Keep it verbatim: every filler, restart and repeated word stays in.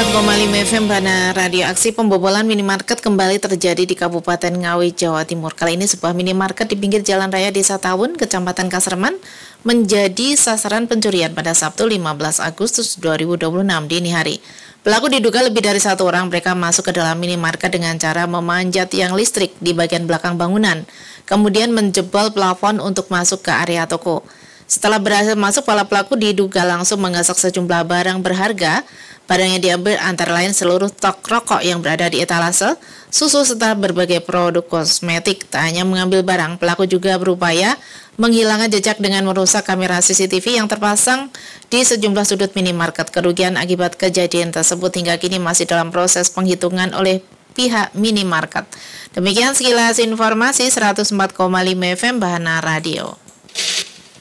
koma lima F M Bana Radio. Aksi pembobolan minimarket kembali terjadi di Kabupaten Ngawi, Jawa Timur. Kali ini sebuah minimarket di pinggir Jalan Raya Desa Tawun, Kecamatan Kasreman, menjadi sasaran pencurian pada Sabtu lima belas Agustus dua ribu dua puluh enam dini hari. Pelaku diduga lebih dari satu orang. Mereka masuk ke dalam minimarket dengan cara memanjat tiang listrik di bagian belakang bangunan, kemudian menjebol plafon untuk masuk ke area toko. Setelah berhasil masuk, para pelaku diduga langsung menggasak sejumlah barang berharga. Barang yang diambil antara lain seluruh stok rokok yang berada di etalase, susu serta berbagai produk kosmetik. Tak hanya mengambil barang, pelaku juga berupaya menghilangkan jejak dengan merusak kamera C C T V yang terpasang di sejumlah sudut minimarket. Kerugian akibat kejadian tersebut hingga kini masih dalam proses penghitungan oleh pihak minimarket. Demikian sekilas informasi seratus empat koma lima F M Bahana Radio.